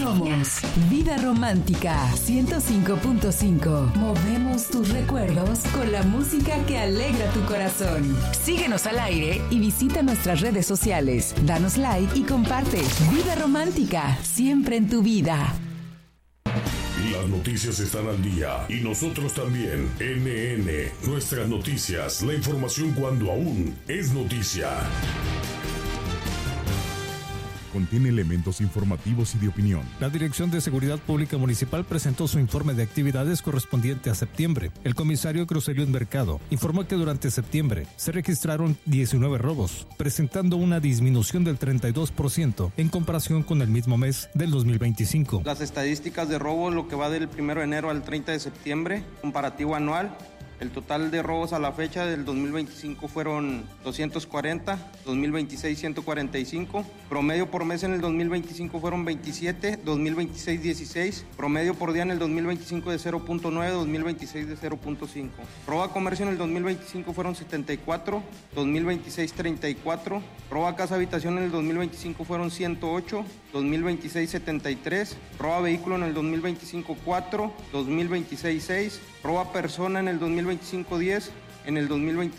Somos Vida Romántica 105.5. Movemos tus recuerdos con la música que alegra tu corazón. Síguenos al aire y visita nuestras redes sociales. Danos like y comparte. Vida Romántica, siempre en tu vida. Las noticias están al día y nosotros también. NN, nuestras noticias, la información cuando aún es noticia. Contiene elementos informativos y de opinión. La Dirección de Seguridad Pública Municipal presentó su informe de actividades correspondiente a septiembre. El comisario Cruz Eliud Mercado informó que durante septiembre se registraron 19 robos, presentando una disminución del 32% en comparación con el mismo mes del 2025. Las estadísticas de robo, lo que va del 1 de enero al 30 de septiembre, comparativo anual. El total de robos a la fecha del 2025 fueron 240, 2026 145, promedio por mes en el 2025 fueron 27, 2026 16, promedio por día en el 2025 de 0.9, 2026 de 0.5. Robo a comercio en el 2025 fueron 74, 2026 34, robo a casa habitación en el 2025 fueron 108, 2026 73, robo a vehículo en el 2025 4, 2026 6, robo a persona en el 2025 10, en el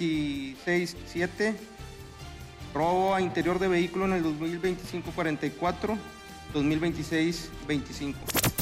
2026 7, robo a interior de vehículo en el 2025 44, 2026 25.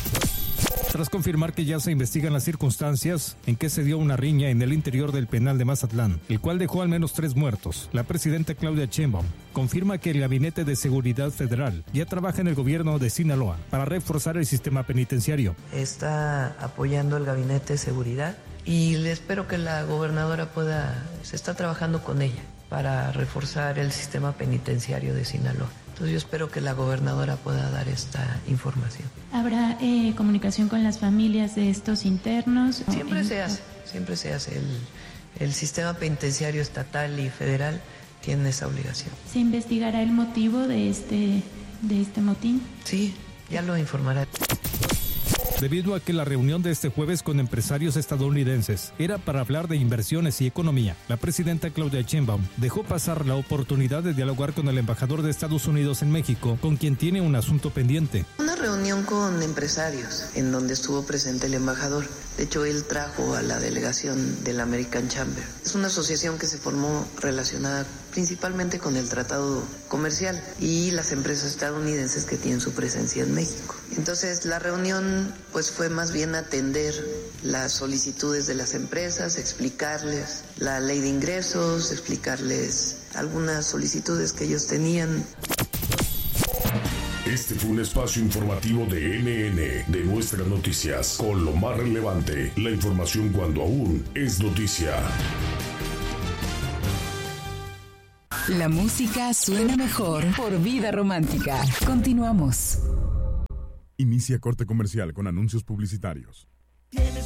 Tras confirmar que ya se investigan las circunstancias en que se dio una riña en el interior del penal de Mazatlán, el cual dejó al menos 3 muertos, la presidenta Claudia Sheinbaum confirma que el Gabinete de Seguridad Federal ya trabaja en el gobierno de Sinaloa para reforzar el sistema penitenciario. Está apoyando el Gabinete de Seguridad y le espero que la gobernadora se está trabajando con ella para reforzar el sistema penitenciario de Sinaloa. Entonces yo espero que la gobernadora pueda dar esta información. ¿Habrá comunicación con las familias de estos internos? Siempre se hace. El sistema penitenciario estatal y federal tiene esa obligación. ¿Se investigará el motivo de este motín? Sí, ya lo informará. Debido a que la reunión de este jueves con empresarios estadounidenses era para hablar de inversiones y economía, la presidenta Claudia Sheinbaum dejó pasar la oportunidad de dialogar con el embajador de Estados Unidos en México, con quien tiene un asunto pendiente. Una reunión con empresarios en donde estuvo presente el embajador. De hecho, él trajo a la delegación del American Chamber. Es una asociación que se formó relacionada principalmente con el tratado comercial y las empresas estadounidenses que tienen su presencia en México. Entonces, la reunión pues fue más bien atender las solicitudes de las empresas, explicarles la ley de ingresos, explicarles algunas solicitudes que ellos tenían. Este fue un espacio informativo de NN, de nuestras noticias, con lo más relevante, la información cuando aún es noticia. La música suena mejor por Vida Romántica. Continuamos. Inicia corte comercial con anuncios publicitarios.